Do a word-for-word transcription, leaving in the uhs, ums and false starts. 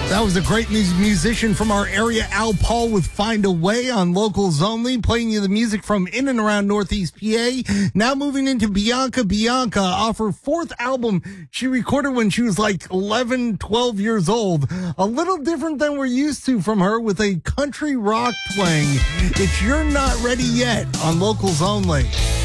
That was a great mus- musician from our area, Al Paul, with Find a Way on Locals Only, playing you the music from in and around Northeast P A. Now moving into Bianca Bianca off her fourth album she recorded when she was like eleven, twelve years old. A little different than we're used to from her, with a country rock twang. It's You're Not Ready Yet on Locals Only.